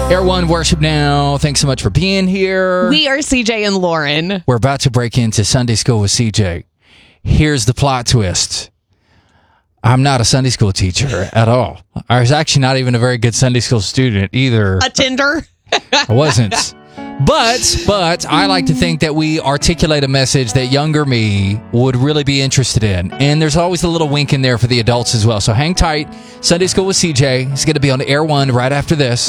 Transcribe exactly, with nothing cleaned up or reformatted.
Air One Worship Now. Thanks so much for being here. We are C J and Lauren. We're about to break into Sunday School with C J. Here's the plot twist. I'm not a Sunday school teacher at all. I was actually not even a very good Sunday school student either. Attender? I wasn't. But, but I like to think that we articulate a message that younger me would really be interested in. And there's always a little wink in there for the adults as well. So hang tight. Sunday School with C J is going to be on Air One right after this.